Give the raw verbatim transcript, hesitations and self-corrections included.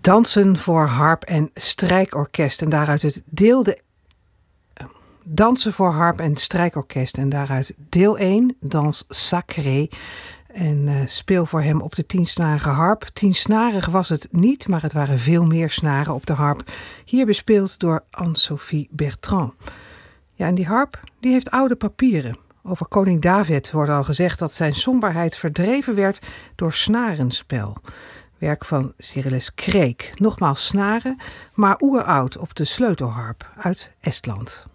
Dansen voor harp en strijkorkest en daaruit het deel de Dansen voor harp en strijkorkest en daaruit deel één, Danse Sacrée. En uh, speel voor hem op de tiensnarige harp. Tiensnarig was het niet, maar het waren veel meer snaren op de harp. Hier bespeeld door Anne-Sophie Bertrand. Ja, en die harp die heeft oude papieren. Over koning David wordt al gezegd dat zijn somberheid verdreven werd door snarenspel. Werk van Cyrillus Kreek. Nogmaals snaren, maar oeroud op de sleutelharp uit Estland.